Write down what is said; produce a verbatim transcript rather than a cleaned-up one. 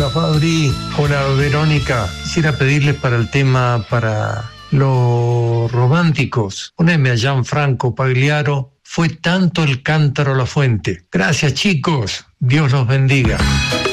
Hola Fabri, hola Verónica. Quisiera pedirles para el tema para los románticos. Poneme a Gianfranco Pagliaro, Fue tanto el cántaro a la fuente. Gracias chicos, Dios los bendiga.